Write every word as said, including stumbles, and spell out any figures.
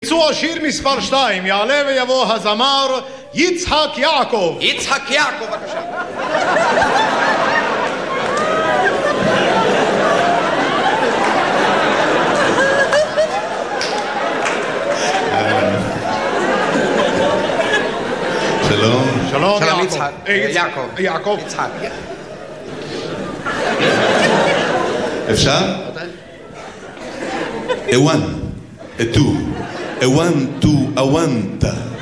ביצוע שיר מספר שתיים, יעלה ויבוא הזמר יצחק יעקב. יצחק יעקב, בבקשה. שלום. שלום שלום, יעקב. יצחק. אה, יעקב. יעקב. יצחק. אפשר? A one, a two, a one, two, a one, ta.